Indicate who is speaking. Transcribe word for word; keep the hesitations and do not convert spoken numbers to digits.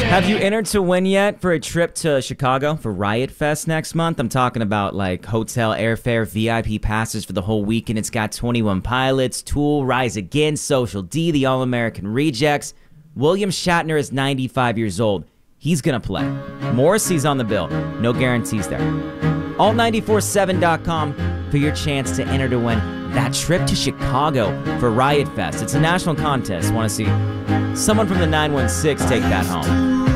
Speaker 1: Have you entered to win yet for a trip to Chicago for Riot Fest next month? I'm talking about like hotel, airfare, V I P passes for the whole weekend. It's got twenty-one Pilots, Tool, Rise Against, Social D, the All-American Rejects. William Shatner is ninety-five years old. He's going to play. Morrissey's on the bill. No guarantees there. alt nine four seven dot com for your chance to enter to win that trip to Chicago for Riot Fest. It's a national contest. Want to see someone from the nine one six take that home.